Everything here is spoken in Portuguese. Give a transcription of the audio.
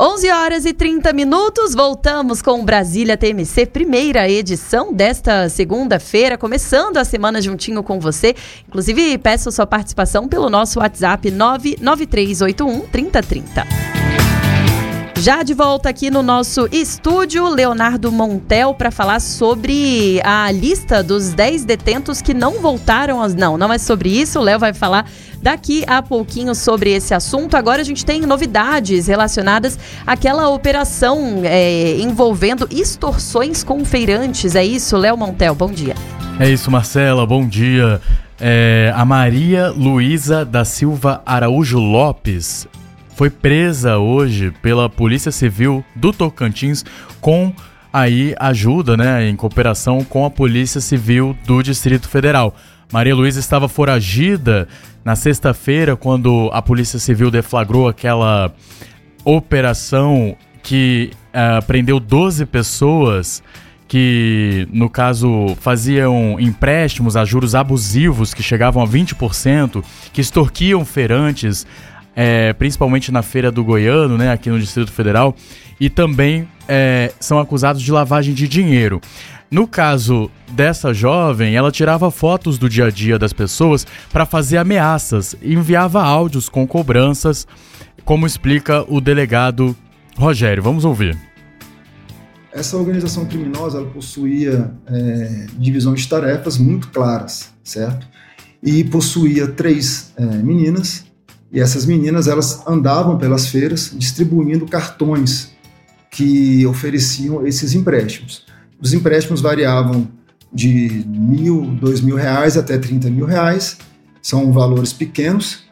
11h30, voltamos com Brasília TMC, primeira edição desta segunda-feira, começando a semana juntinho com você. Inclusive, peço sua participação pelo nosso WhatsApp 993813030. Já de volta aqui no nosso estúdio, Leonardo Montel, para falar sobre a lista dos 10 detentos que não voltaram. Não é sobre isso. O Léo vai falar daqui a pouquinho sobre esse assunto. Agora a gente tem novidades relacionadas àquela operação envolvendo extorsões com feirantes. É isso, Léo Montel? Bom dia. É isso, Marcela. Bom dia. A Maria Luísa da Silva Araújo Lopes foi presa hoje pela Polícia Civil do Tocantins com aí ajuda, em cooperação com a Polícia Civil do Distrito Federal. Maria Luísa estava foragida na sexta-feira quando a Polícia Civil deflagrou aquela operação que prendeu 12 pessoas que, no caso, faziam empréstimos a juros abusivos que chegavam a 20%, que extorquiam feirantes, principalmente na Feira do Goiano, aqui no Distrito Federal, e também são acusados de lavagem de dinheiro. No caso dessa jovem, ela tirava fotos do dia a dia das pessoas para fazer ameaças e enviava áudios com cobranças, como explica o delegado Rogério. Vamos ouvir. Essa organização criminosa ela possuía divisões de tarefas muito claras, certo? E possuía 3 meninas. E essas meninas, elas andavam pelas feiras distribuindo cartões que ofereciam esses empréstimos. Os empréstimos variavam de R$1.000, R$2.000 até R$30.000. São valores pequenos